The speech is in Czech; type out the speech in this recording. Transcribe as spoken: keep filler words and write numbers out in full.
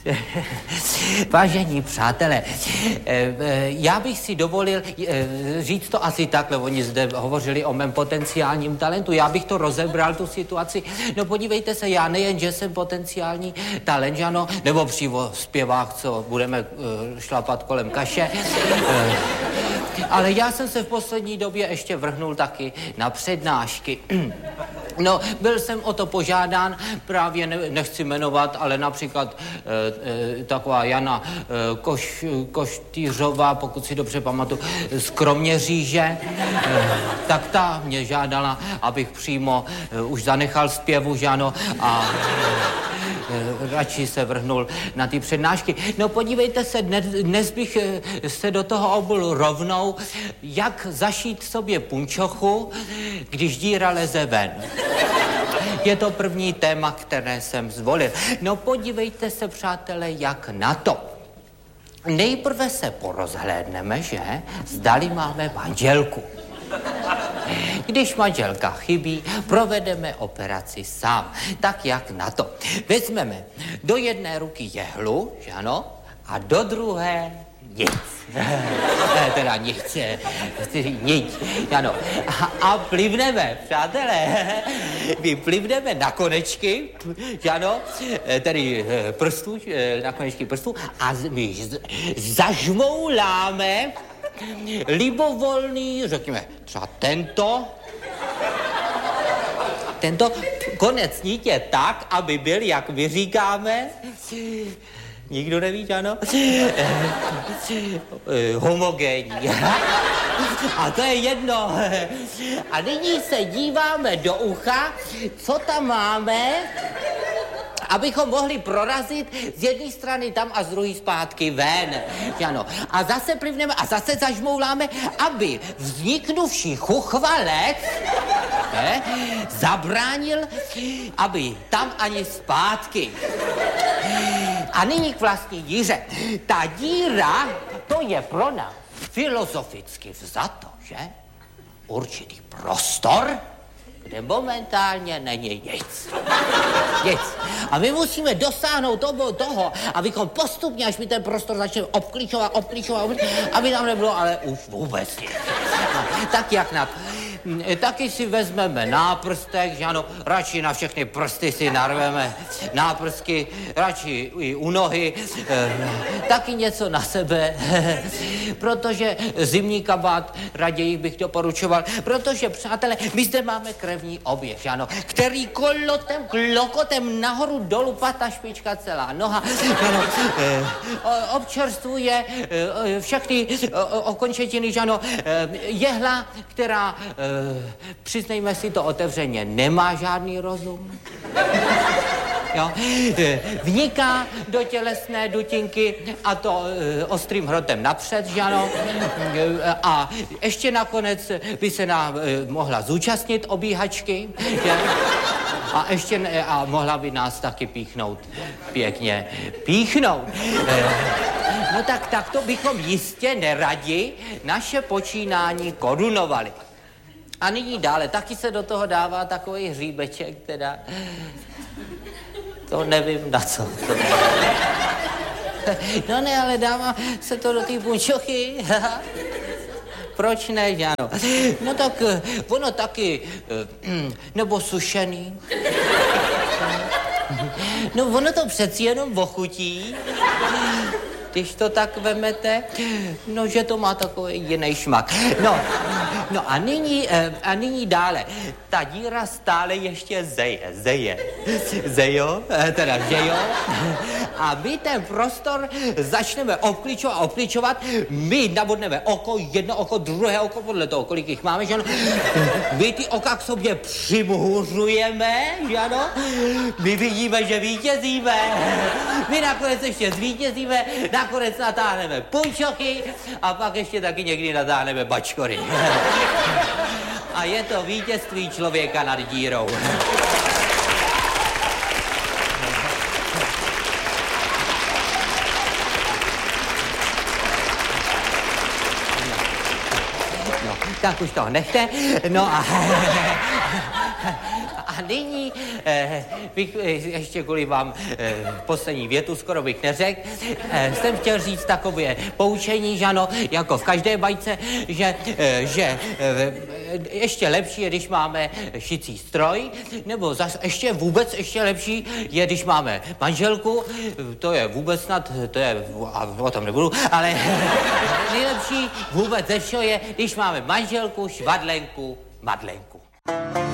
Vážení přátelé, já bych si dovolil říct to asi takhle, oni zde hovořili o mém potenciálním talentu, já bych to rozebral, tu situaci. No podívejte se, já nejen, že jsem potenciální talent, ano, nebo přímo zpěvák, co budeme šlapat kolem kaše, ale já jsem se v poslední době ještě vrhnul taky na přednášky. No, byl jsem o to požádán, právě ne, nechci jmenovat, ale například e, e, taková Jana e, Koš, Koštýřová, pokud si dobře pamatuju, z Kroměříže, e, tak ta mě žádala, abych přímo e, už zanechal zpěvu, že ano, a e, radši se vrhnul na ty přednášky. No podívejte se, dnes, dnes bych se do toho obul rovnou, jak zašít sobě punčochu, když díra leze ven. Je to první téma, které jsem zvolil. No podívejte se, přátelé, jak na to. Nejprve se porozhlédneme, že zdali máme manželku. Když manželka chybí, provedeme operaci sám. Tak jak na to. Vezmeme do jedné ruky jehlu, že ano, a do druhé nic. Teda nic, nic, ano. A, a plivneme, přátelé, my plivneme na konečky, ano, tedy prstů, na konečky prstů a my zažmouláme libovolný, řekněme, třeba tento, tento konec nitě tak, aby byl, jak my říkáme, nikdo neví, ano? Homogénní. A to je jedno. A nyní se díváme do ucha, co tam máme, abychom mohli prorazit z jedné strany tam a z druhé zpátky ven. Ano. A zase plivneme a zase zažmouláme, aby vzniknuvší chuchvalec ne, zabránil, aby tam ani zpátky. A nyní k vlastní díře. Ta díra, to je pro nás filozoficky vzato, že? Určitý prostor, kde momentálně není nic. Nic. A my musíme dosáhnout toho, toho, abychom postupně, až my ten prostor začneme obklíčovat, obklíčovat, aby tam nebylo ale už vůbec nic. No, tak jak na... Taky si vezmeme náprstek, že ano, radši na všechny prsty si narveme náprstky, radši i u nohy, eh, taky něco na sebe, protože zimní kabát raději bych doporučoval, protože, přátelé, my zde máme krevní oběh, že ano, který kolotem, klokotem nahoru dolů, pata, špička, celá noha, ano, eh, občerstvuje eh, všechny eh, okončetiny, že ano, eh, jehla, která eh, přiznejme si to otevřeně, nemá žádný rozum. Jo? Vniká do tělesné dutinky a to e, ostrým hrotem napřed, že ano? A ještě nakonec by se nám e, mohla zúčastnit obíhačky, že? A ještě ne, a mohla by nás taky píchnout, pěkně píchnout. E, no tak takto bychom jistě neradi naše počínání korunovali. A nyní dále, taky se do toho dává takový hříbeček, teda, to nevím na co. No ne, ale dává se to do té punčochy, proč ne, že ano. No tak ono taky, nebo sušený. No ono to přeci jenom ochutí, když to tak vemete, no, že to má takový jiný šmak. No, no a nyní, a nyní dále. Ta díra stále ještě zeje, zeje. Zejo, teda že jo. A my ten prostor začneme obklíčovat, obklíčovat. My nabodneme oko, jedno oko, druhé oko, podle toho, kolik jich máme, že ano. My ty oka k sobě přimhůřujeme, že ano. My vidíme, že vítězíme. My nakonec ještě zvítězíme, nakonec natáhneme punčochy a pak ještě taky někdy natáhneme bačkory. A je to vítězství člověka nad dírou. No, tak už toho nechte. No a... A a nyní eh, bych eh, ještě kvůli vám eh, poslední větu, skoro bych neřekl, eh, jsem chtěl říct takové poučení, že ano, jako v každé bajce, že, eh, že eh, ještě lepší je, když máme šicí stroj, nebo zase ještě vůbec ještě lepší je, když máme manželku, to je vůbec snad, to je, a o tom nebudu, ale nejlepší vůbec ze všeho je, když máme manželku, švadlenku, Madlenku.